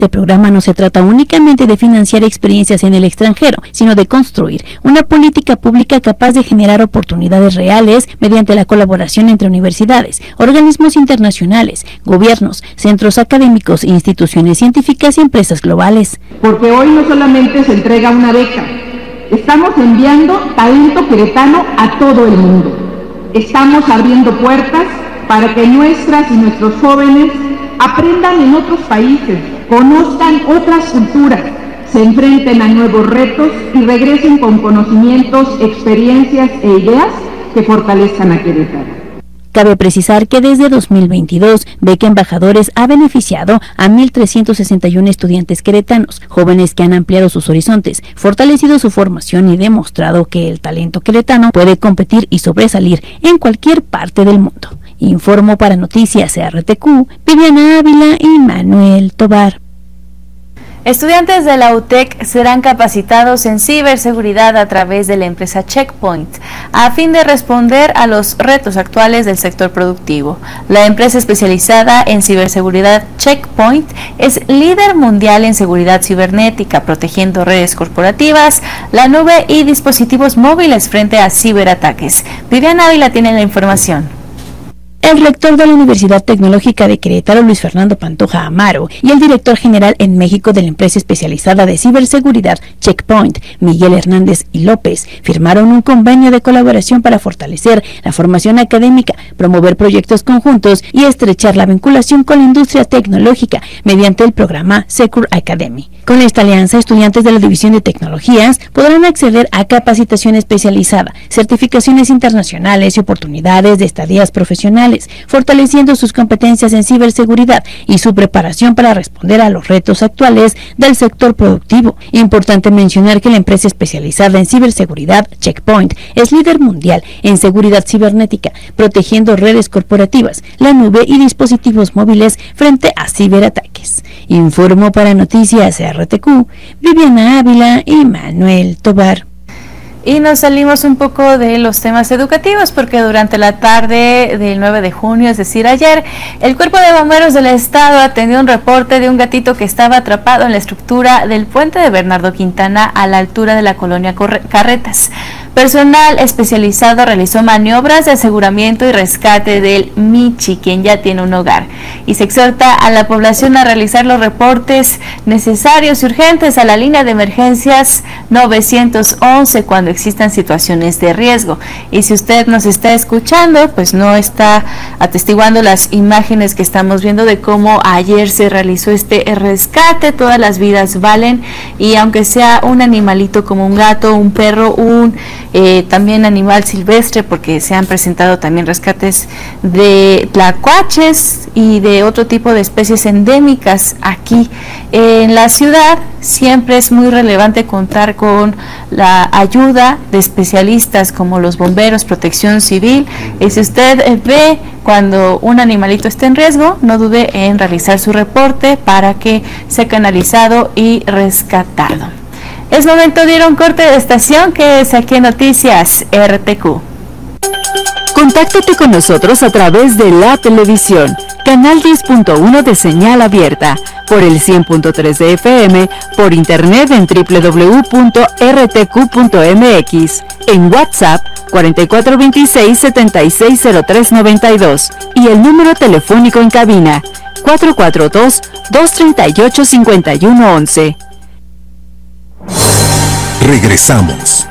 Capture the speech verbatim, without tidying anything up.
Este programa no se trata únicamente de financiar experiencias en el extranjero, sino de construir una política pública capaz de generar oportunidades reales mediante la colaboración entre universidades, organismos internacionales, gobiernos, centros académicos, instituciones científicas y empresas globales. Porque hoy no solamente se entrega una beca, estamos enviando talento queretano a todo el mundo. Estamos abriendo puertas para que nuestras y nuestros jóvenes aprendan en otros países, conozcan otras culturas, se enfrenten a nuevos retos y regresen con conocimientos, experiencias e ideas que fortalezcan a Querétaro. Cabe precisar que desde dos mil veintidós, Beca Embajadores ha beneficiado a mil trescientos sesenta y uno estudiantes queretanos, jóvenes que han ampliado sus horizontes, fortalecido su formación y demostrado que el talento queretano puede competir y sobresalir en cualquier parte del mundo. Informo para Noticias R T Q, Viviana Ávila y Manuel Tobar. Estudiantes de la U T E C serán capacitados en ciberseguridad a través de la empresa Checkpoint, a fin de responder a los retos actuales del sector productivo. La empresa especializada en ciberseguridad Checkpoint es líder mundial en seguridad cibernética, protegiendo redes corporativas, la nube y dispositivos móviles frente a ciberataques. Viviana Ávila tiene la información. El rector de la Universidad Tecnológica de Querétaro, Luis Fernando Pantoja Amaro, y el director general en México de la empresa especializada de ciberseguridad Checkpoint, Miguel Hernández y López, firmaron un convenio de colaboración para fortalecer la formación académica, promover proyectos conjuntos y estrechar la vinculación con la industria tecnológica mediante el programa Secure Academy. Con esta alianza, estudiantes de la División de Tecnologías podrán acceder a capacitación especializada, certificaciones internacionales y oportunidades de estadías profesionales, fortaleciendo sus competencias en ciberseguridad y su preparación para responder a los retos actuales del sector productivo. Importante mencionar que la empresa especializada en ciberseguridad, Checkpoint, es líder mundial en seguridad cibernética, protegiendo redes corporativas, la nube y dispositivos móviles frente a ciberataques. Informó para Noticias R T Q, Viviana Ávila y Manuel Tobar. Y nos salimos un poco de los temas educativos porque durante la tarde del nueve de junio, es decir, ayer, el Cuerpo de Bomberos del Estado atendió un reporte de un gatito que estaba atrapado en la estructura del puente de Bernardo Quintana a la altura de la colonia Carretas. Personal especializado realizó maniobras de aseguramiento y rescate del Michi, quien ya tiene un hogar, y se exhorta a la población a realizar los reportes necesarios y urgentes a la línea de emergencias nueve once cuando existan situaciones de riesgo. Y si usted nos está escuchando, pues no está atestiguando las imágenes que estamos viendo de cómo ayer se realizó este rescate. Todas las vidas valen, y aunque sea un animalito como un gato, un perro, un eh, también animal silvestre, porque se han presentado también rescates de tlacuaches y de otro tipo de especies endémicas aquí en la ciudad, siempre es muy relevante contar con la ayuda de especialistas como los bomberos, protección civil. Y si usted ve cuando un animalito está en riesgo, no dude en realizar su reporte para que sea canalizado y rescatado. Es momento de ir a un corte de estación, que es aquí en Noticias R T Q. Contáctate con nosotros a través de la televisión, canal diez punto uno de señal abierta, por el cien punto tres de F M, por internet en doble u doble u doble u punto r t q punto m x, en WhatsApp cuatro cuatro dos seis, siete seis cero tres nueve dos y el número telefónico en cabina cuatro cuatro dos, dos tres ocho, cinco uno uno uno. Regresamos.